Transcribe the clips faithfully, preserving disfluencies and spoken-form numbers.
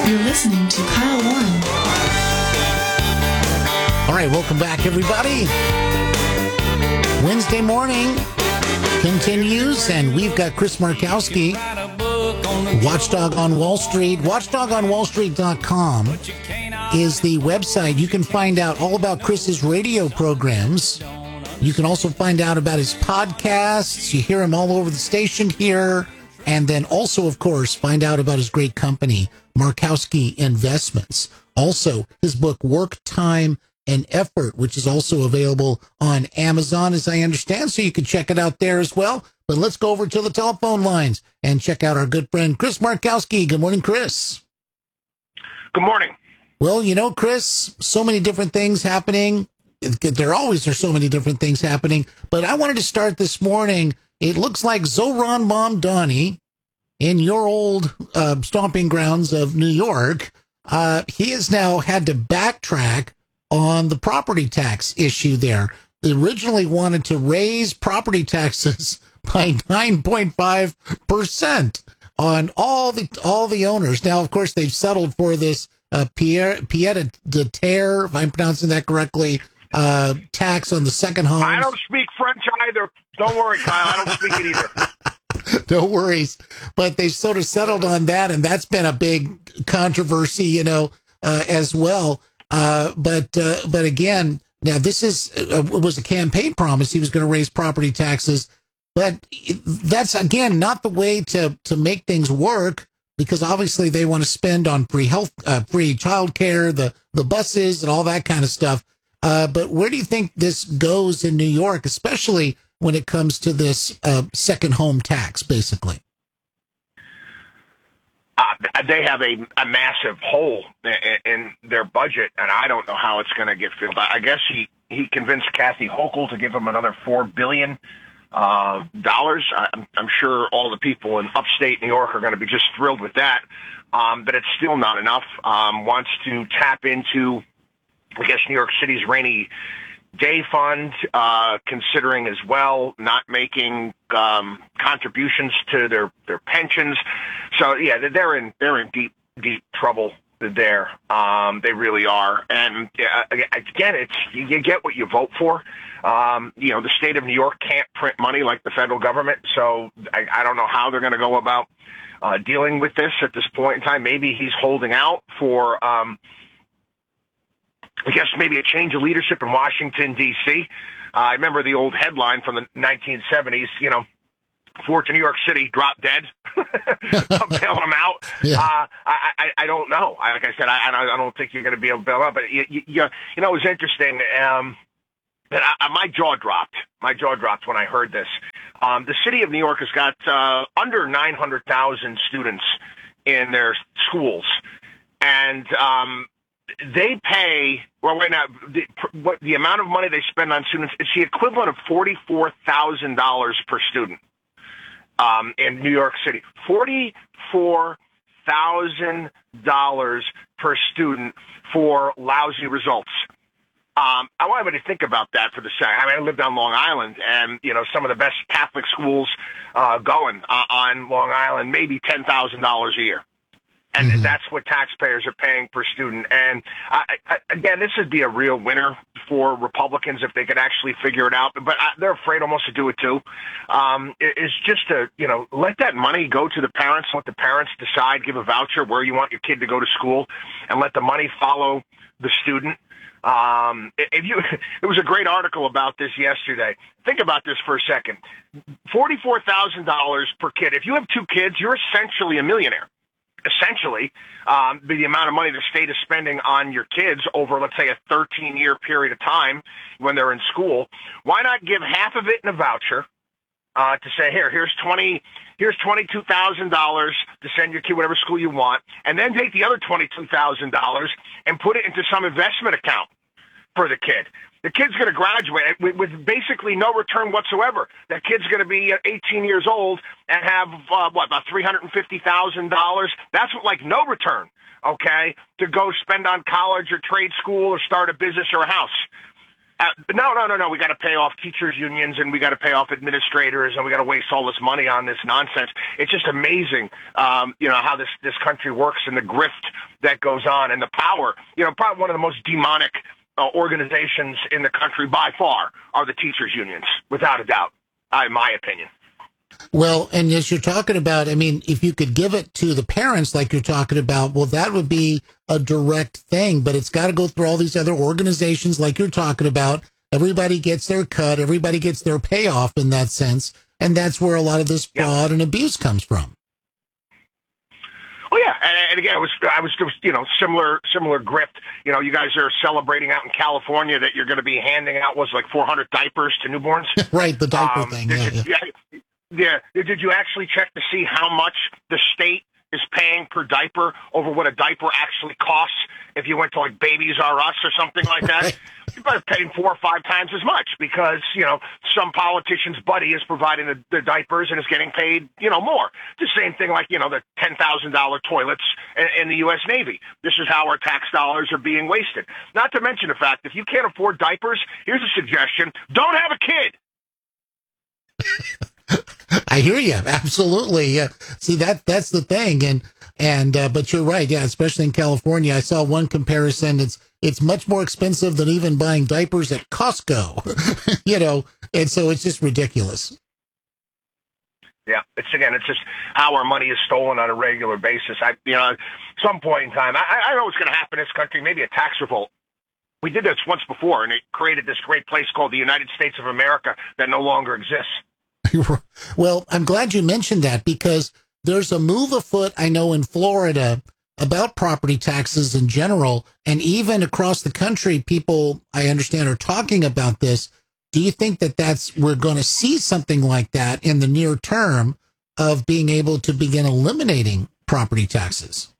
You're listening to Kyle Warren. All right, welcome back, everybody. Wednesday morning continues, and we've got Chris Markowski, Watchdog on Wall Street. watchdog on wall street dot com is the website. You can find out all about Chris's radio programs. You can also find out about his podcasts. You hear him all over the station here. And then also, of course, find out about his great company, Markowski Investments. Also, his book, Work, Time, and Effort, which is also available on Amazon, as I understand. So you can check it out there as well. But let's go over to the telephone lines and check out our good friend, Chris Markowski. Good morning, Chris. Good morning. Well, you know, Chris, so many different things happening. There always are so many different things happening. But I wanted to start this morning. It looks like Zohran Mamdani, in your old uh, stomping grounds of New York, uh, he has now had to backtrack on the property tax issue there. They originally wanted to raise property taxes by nine point five percent on all the all the owners. Now, of course, they've settled for this uh, Pierre Pied de Terre, if I'm pronouncing that correctly, uh, tax on the second home. I don't speak French either. Don't worry, Kyle. I don't speak it either. No worries. But they've sort of settled on that, and that's been a big controversy, you know, uh, as well. Uh, but uh, but again, now this is uh, was a campaign promise. He was going to raise property taxes. But that's, again, not the way to, to make things work, because obviously they want to spend on free health, uh, free childcare, the, the buses and all that kind of stuff. Uh, but where do you think this goes in New York, especially when it comes to this uh, second home tax, basically? Uh, they have a, a massive hole in, in their budget, and I don't know how it's going to get filled. I guess he, he convinced Kathy Hochul to give him another four billion dollars uh, dollars. I'm, I'm sure all the people in upstate New York are going to be just thrilled with that. Um, but it's still not enough. Um, wants to tap into, I guess, New York City's rainy day fund, uh, considering as well not making um, contributions to their, their pensions. So yeah, they're in they're in deep deep trouble there. Um, they really are. And uh, again, it's you get what you vote for. Um, you know, the state of New York can't print money like the federal government, so I, I don't know how they're going to go about uh, dealing with this at this point in time. Maybe he's holding out for, um, I guess, maybe a change of leadership in Washington, D C Uh, I remember the old headline from the nineteen seventies, you know, Fort to New York City, drop dead, bail them out. Yeah. Uh, I, I, I don't know. I, like I said, I, I don't think you're going to be able to bail out. But you, you, you know, it was interesting. Um, that I, my jaw dropped. My jaw dropped when I heard this. Um, the city of New York has got uh, under nine hundred thousand students in their schools, and um, they pay. Well, right now, the, what the amount of money they spend on students, it's the equivalent of forty-four thousand dollars per student. Um, in New York City, forty-four thousand dollars per student for lousy results. Um, I want everybody to think about that for the second. I mean, I lived on Long Island, and, you know, some of the best Catholic schools uh, going uh, on Long Island, maybe ten thousand dollars a year. And mm-hmm. that's what taxpayers are paying per student. And I, I, again, this would be a real winner for Republicans if they could actually figure it out. But I, they're afraid almost to do it too. Um, it, it's just to, you know, let that money go to the parents. Let the parents decide, give a voucher where you want your kid to go to school, and let the money follow the student. Um, if you, there was a great article about this yesterday. Think about this for a second. forty-four thousand dollars per kid. If you have two kids, you're essentially a millionaire. Essentially, um, the amount of money the state is spending on your kids over, let's say, a thirteen-year period of time when they're in school. Why not give half of it in a voucher uh, to say, here, here's twenty, here's twenty-two thousand dollars to send your kid whatever school you want, and then take the other twenty-two thousand dollars and put it into some investment account for the kid. The kid's going to graduate with, with basically no return whatsoever. That kid's going to be eighteen years old and have, uh, what, about three hundred fifty thousand dollars? That's what, like no return, okay, to go spend on college or trade school or start a business or a house. Uh, no, no, no, no. We got to pay off teachers' unions, and we got to pay off administrators, and we got to waste all this money on this nonsense. It's just amazing, um, you know, how this this country works and the grift that goes on and the power. You know, probably one of the most demonic uh, organizations in the country by far are the teachers' unions, without a doubt, uh, in my opinion. Well, and as you're talking about, I mean, if you could give it to the parents like you're talking about, well, that would be a direct thing, but it's got to go through all these other organizations like you're talking about. Everybody gets their cut. Everybody gets their payoff in that sense. And that's where a lot of this fraud yeah. and abuse comes from. Oh, yeah. And, and again, it was, I was, you know, similar, similar grift. You know, you guys are celebrating out in California that you're going to be handing out, was like four hundred diapers to newborns. Right. The diaper um, thing. Yeah, yeah. yeah. Yeah. Did you actually check to see how much the state is paying per diaper over what a diaper actually costs if you went to like Babies R Us or something like that? Right. You're probably paying four or five times as much because, you know, some politician's buddy is providing the, the diapers and is getting paid, you know, more. The same thing like, you know, the ten thousand dollars toilets in, in the U S Navy. This is how our tax dollars are being wasted. Not to mention the fact, if you can't afford diapers, here's a suggestion: don't have a kid. I hear you. Absolutely. Uh, see, that that's the thing. And, and, uh, but you're right. Yeah. Especially in California. I saw one comparison. It's, it's much more expensive than even buying diapers at Costco, you know? And so it's just ridiculous. Yeah. It's again, it's just how our money is stolen on a regular basis. I, you know, at some point in time, I, I know what's going to happen in this country, maybe a tax revolt. We did this once before, and it created this great place called the United States of America that no longer exists. Well, I'm glad you mentioned that because there's a move afoot, I know, in Florida about property taxes in general, and even across the country, people, I understand, are talking about this. Do you think that that's, we're going to see something like that in the near term of being able to begin eliminating property taxes?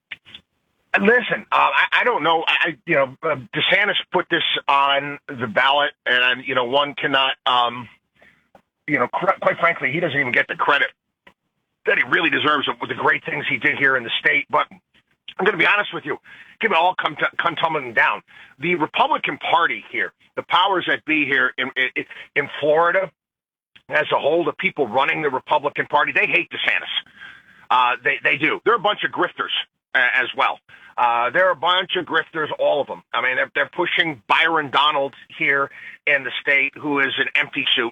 Listen, uh, I, I don't know. I, you know, uh, DeSantis put this on the ballot, and, you know, one cannot, um, you know, quite frankly, he doesn't even get the credit that he really deserves with the great things he did here in the state. But I'm going to be honest with you. Give it all come, to, come tumbling down. The Republican Party here, the powers that be here in, in, in Florida as a whole, the people running the Republican Party, they hate DeSantis. Uh, they, they do. They're a bunch of grifters uh, as well. Uh, they're a bunch of grifters, all of them. I mean, they're, they're pushing Byron Donald here in the state, who is an empty suit.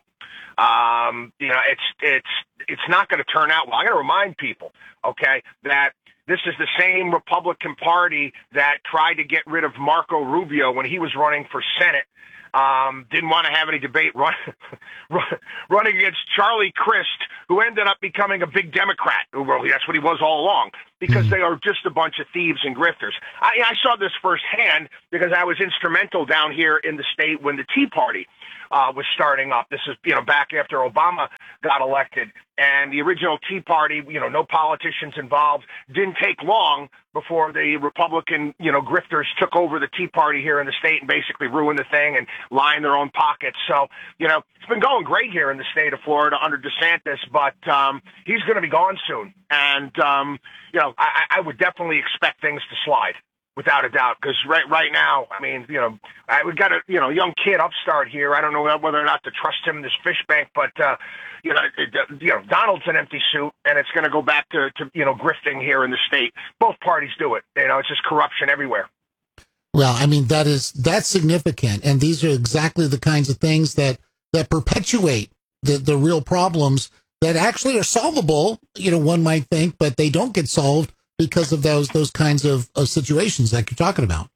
Um, you know, it's, it's, it's not going to turn out well. I got to remind people, okay, that this is the same Republican Party that tried to get rid of Marco Rubio when he was running for Senate. Um, didn't want to have any debate run, run, running against Charlie Crist, who ended up becoming a big Democrat. Well, that's what he was all along, because they are just a bunch of thieves and grifters. I, I saw this firsthand because I was instrumental down here in the state when the Tea Party uh, was starting up. This is, you know, back after Obama got elected. And the original Tea Party, you know, no politicians involved, didn't take long before the Republican, you know, grifters took over the Tea Party here in the state and basically ruined the thing and lined their own pockets. So, you know, it's been going great here in the state of Florida under DeSantis, but um, he's going to be gone soon. And, um, you know, I, I would definitely expect things to slide. Without a doubt, because right right now, I mean, you know, I, we've got a you know young kid upstart here. I don't know whether or not to trust him in this fish bank, but uh, you know, it, you know, Donald's an empty suit, and it's going to go back to, to you know grifting here in the state. Both parties do it. You know, it's just corruption everywhere. Well, I mean, that is that's significant, and these are exactly the kinds of things that that perpetuate the the real problems that actually are solvable. You know, one might think, but they don't get solved because of those those kinds of, of situations that you're talking about.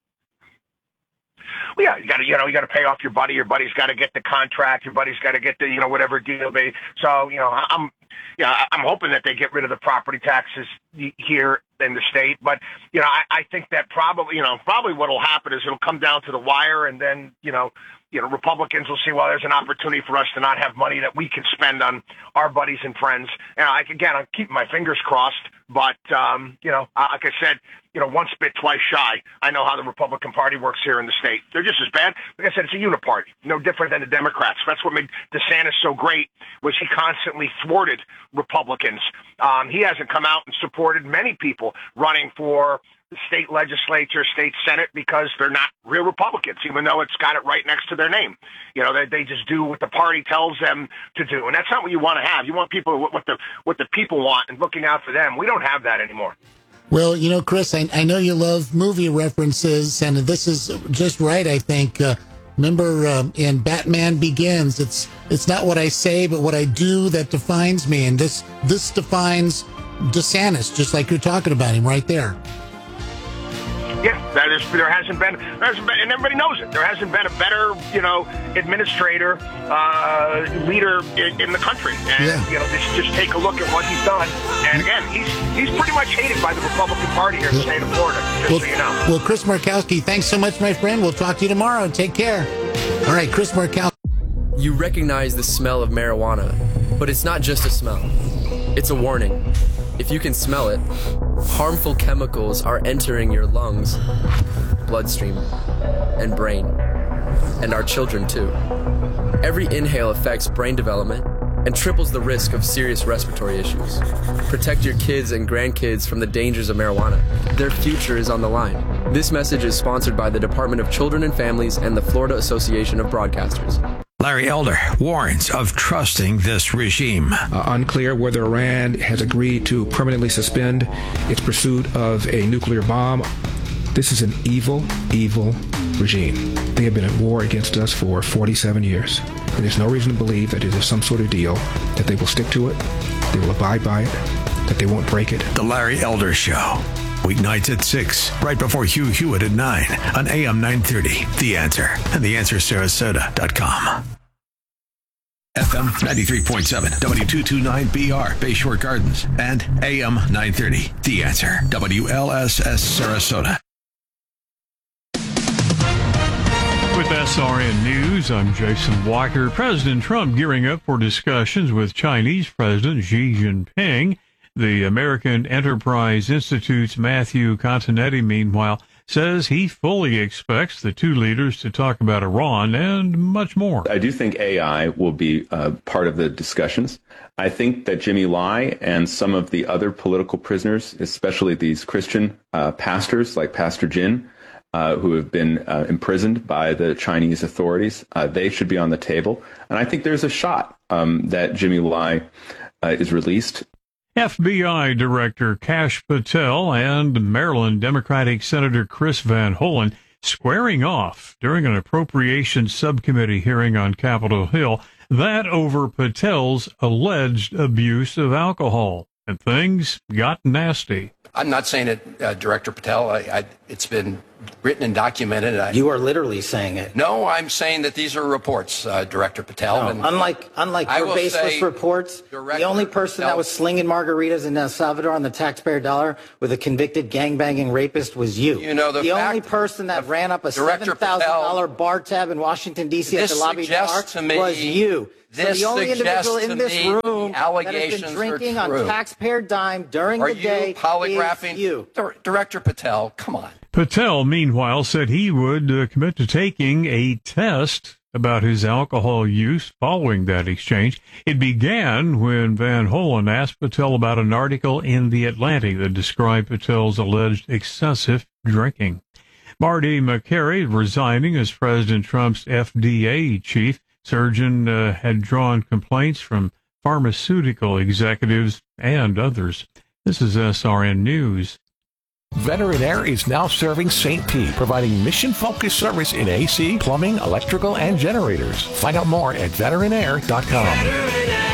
Well, yeah, you got to you know you got to pay off your buddy. Your buddy's got to get the contract. Your buddy's got to get the you know whatever deal they. So you know I'm yeah I'm hoping that they get rid of the property taxes here in the state. But you know I, I think that probably you know probably what will happen is it'll come down to the wire, and then you know. You know, Republicans will see, well, there's an opportunity for us to not have money that we can spend on our buddies and friends. And I, again, I'm keeping my fingers crossed. But, um, you know, like I said, you know, once bit, twice shy. I know how the Republican Party works here in the state. They're just as bad. Like I said, it's a uniparty, no different than the Democrats. That's what made DeSantis so great, was he constantly thwarted Republicans. Um, he hasn't come out and supported many people running for the state legislature, state senate, because they're not real Republicans, even though it's got it right next to their name. You know, they, they just do what the party tells them to do. And that's not what you want to have. You want people, what the, what the people want and looking out for them. We don't have that anymore. Well, you know, Chris, I, I know you love movie references, and this is just right, I think. Uh, remember um, in Batman Begins, it's it's not what I say, but what I do that defines me. And this this defines DeSantis, just like you're talking about him right there. Yeah, that is, there hasn't been, there hasn't been, and everybody knows it. There hasn't been a better, you know, administrator, uh, leader in, in the country. And, yeah. you know, just, just take a look at what he's done. And again, he's he's pretty much hated by the Republican Party here in the state of Florida, just well, so you know. Well, Chris Markowski, thanks so much, my friend. We'll talk to you tomorrow. Take care. All right, Chris Markowski. You recognize the smell of marijuana, but it's not just a smell. It's a warning. If you can smell it, harmful chemicals are entering your lungs, bloodstream, and brain, and our children too. Every inhale affects brain development and triples the risk of serious respiratory issues. Protect your kids and grandkids from the dangers of marijuana. Their future is on the line. This message is sponsored by the Department of Children and Families and the Florida Association of Broadcasters. Larry Elder warns of trusting this regime. Uh, unclear whether Iran has agreed to permanently suspend its pursuit of a nuclear bomb. This is an evil, evil regime. They have been at war against us for forty-seven years. And there's no reason to believe that it is some sort of deal, that they will stick to it, they will abide by it, that they won't break it. The Larry Elder Show. Weeknights at six, right before Hugh Hewitt at nine on A M nine thirty. The Answer and the answer sarasota dot com. F M ninety-three point seven, W two twenty-nine B R, Bayshore Gardens, and A M nine thirty. The Answer, W L S S Sarasota. With S R N News, I'm Jason Walker. President Trump gearing up for discussions with Chinese President Xi Jinping. The American Enterprise Institute's Matthew Continetti, meanwhile, says he fully expects the two leaders to talk about Iran and much more. I do think A I will be uh, part of the discussions. I think that Jimmy Lai and some of the other political prisoners, especially these Christian uh, pastors like Pastor Jin, uh, who have been uh, imprisoned by the Chinese authorities, uh, they should be on the table. And I think there's a shot um, that Jimmy Lai uh, is released. F B I Director Kash Patel and Maryland Democratic Senator Chris Van Hollen squaring off during an appropriations subcommittee hearing on Capitol Hill, that over Patel's alleged abuse of alcohol. And things got nasty. I'm not saying it, uh, Director Patel. I, I, it's been written and documented. I, you are literally saying it. No, I'm saying that these are reports, uh, Director Patel. No, and unlike unlike your baseless reports, Director the only person Patel, that was slinging margaritas in El Salvador on the taxpayer dollar with a convicted gangbanging rapist was you. You know, the, the fact, only person that the, ran up a seven thousand dollars bar tab in Washington, D C at the lobby bar was you. This so the only individual in this room that has been drinking on taxpayer dime during are the day you polygraphing, is you. Director Patel, come on. Patel, meanwhile, said he would uh, commit to taking a test about his alcohol use following that exchange. It began when Van Hollen asked Patel about an article in The Atlantic that described Patel's alleged excessive drinking. Marty McCary, resigning as President Trump's F D A chief, surgeon uh, had drawn complaints from pharmaceutical executives and others. This is S R N News. Veteran Air is now serving Saint Pete, providing mission-focused service in A C, plumbing, electrical, and generators. Find out more at veteran air dot com.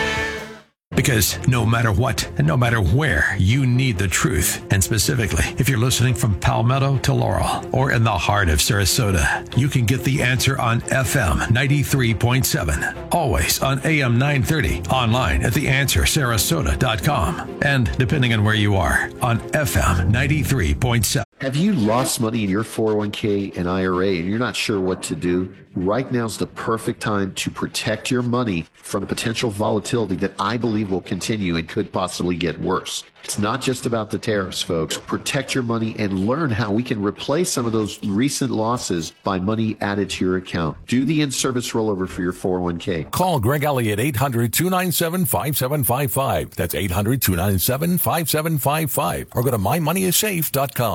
Because no matter what and no matter where, you need the truth. And specifically, if you're listening from Palmetto to Laurel or in the heart of Sarasota, you can get The Answer on F M ninety-three point seven. Always on A M nine thirty. Online at the answer sarasota dot com. And depending on where you are, on F M ninety-three point seven. Have you lost money in your four oh one k and I R A and you're not sure what to do? Right now's the perfect time to protect your money from the potential volatility that I believe will continue and could possibly get worse. It's not just about the tariffs, folks. Protect your money and learn how we can replace some of those recent losses by money added to your account. Do the in-service rollover for your four oh one k. Call Greg Elliott, eight hundred, two nine seven, five seven five five. That's eight hundred, two nine seven, five seven five five. Or go to my money is safe dot com.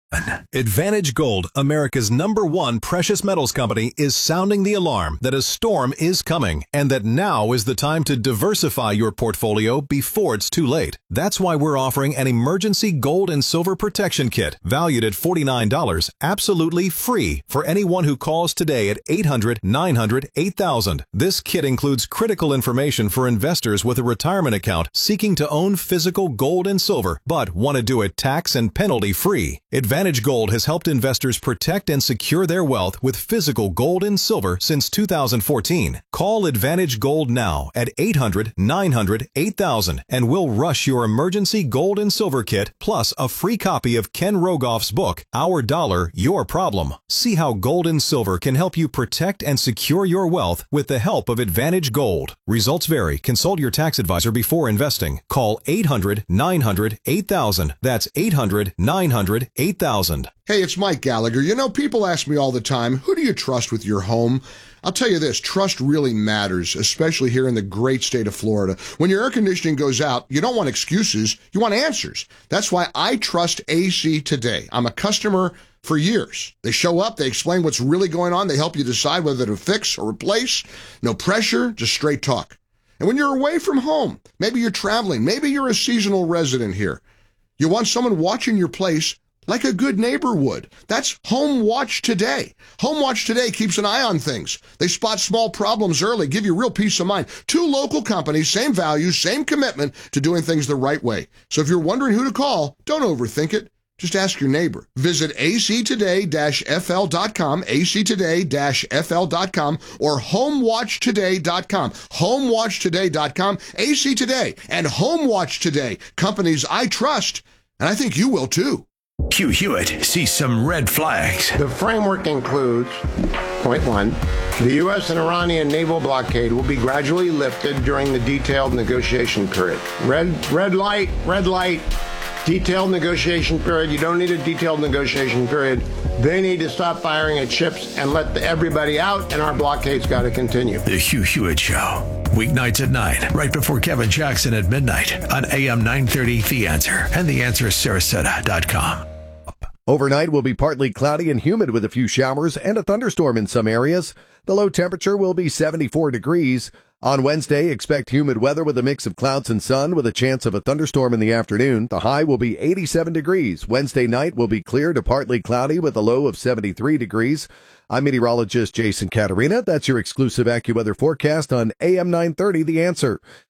Advantage Gold, America's number one precious metals company, is sounding the alarm that a storm is coming and that now is the time to diversify your portfolio before it's too late. That's why we're offering an emergency gold and silver protection kit valued at forty-nine dollars, absolutely free for anyone who calls today at eight hundred, nine hundred, eight thousand. This kit includes critical information for investors with a retirement account seeking to own physical gold and silver, but want to do it tax and penalty free. Advantage Gold has helped investors protect and secure their wealth with physical gold and silver since two thousand fourteen. Call Advantage Gold now at eight hundred, nine hundred, eight thousand and we'll rush your emergency gold and silver kit plus a free copy of Ken Rogoff's book, Our Dollar, Your Problem. See how gold and silver can help you protect and secure your wealth with the help of Advantage Gold. Results vary. Consult your tax advisor before investing. Call eight hundred, nine hundred, eight thousand. That's eight hundred, nine hundred, eight thousand. Hey, it's Mike Gallagher. You know, people ask me all the time, who do you trust with your home? I'll tell you this, trust really matters, especially here in the great state of Florida. When your air conditioning goes out, you don't want excuses, you want answers. That's why I trust A C Today. I'm a customer for years. They show up, they explain what's really going on, they help you decide whether to fix or replace. No pressure, just straight talk. And when you're away from home, maybe you're traveling, maybe you're a seasonal resident here, you want someone watching your place like a good neighbor would. That's Home Watch Today. Home Watch Today keeps an eye on things. They spot small problems early, give you real peace of mind. Two local companies, same values, same commitment to doing things the right way. So if you're wondering who to call, don't overthink it. Just ask your neighbor. Visit a c today dash f l dot com, a c today dash f l dot com, or home watch today dot com. home watch today dot com, A C Today, and Home Watch Today. Companies I trust, and I think you will too. Hugh Hewitt sees some red flags. The framework includes, point one, the U S and Iranian naval blockade will be gradually lifted during the detailed negotiation period. Red, red light, red light, detailed negotiation period. You don't need a detailed negotiation period. They need to stop firing at ships and let the, everybody out, and our blockade's got to continue. The Hugh Hewitt Show. Weeknights at nine, right before Kevin Jackson at midnight on A M nine thirty, The Answer, and the answer sarasota dot com. Overnight will be partly cloudy and humid with a few showers and a thunderstorm in some areas. The low temperature will be seventy-four degrees. On Wednesday, expect humid weather with a mix of clouds and sun with a chance of a thunderstorm in the afternoon. The high will be eighty-seven degrees. Wednesday night will be clear to partly cloudy with a low of seventy-three degrees. I'm meteorologist Jason Caterina. That's your exclusive AccuWeather forecast on A M nine thirty, The Answer.